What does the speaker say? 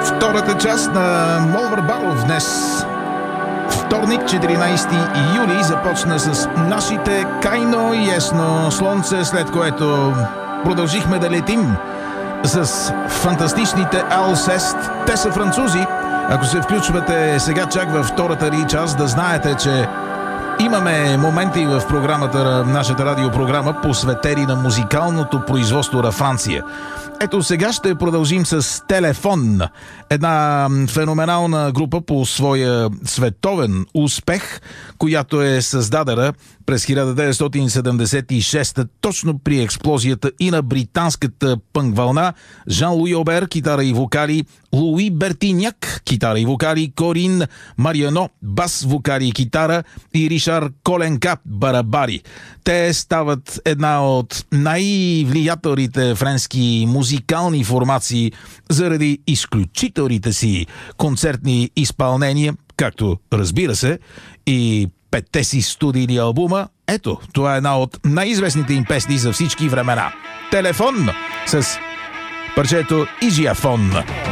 Втората част на Молвър Баров днес. Вторник, 14 юли, започна с нашите кайно ясно слънце, след което продължихме да летим с фантастичните Алсест. Те са французи. Ако се включвате сега чак във втората ни част, да знаете, че имаме моменти в програмата на нашата радиопрограма, посветени на музикалното производство на Франция. Ето сега ще продължим с Телефон, една феноменална група по своя световен успех, която е създадена през 1976, точно при експлозията и на британската пънк вълна. Жан-Луи Обер, китара и вокали, Луи Бертиняк, китара и вокали, Корин Мариано, бас, вокали и китара и Ришар Коленка, барабари. Те стават една от най-влиятелните френски музикални формации заради изключителните си концертни изпълнения, както разбира се и 5-те си студийни албума. Ето, това е една от най-известните им песни за всички времена. Телефон с парчето Изиафон.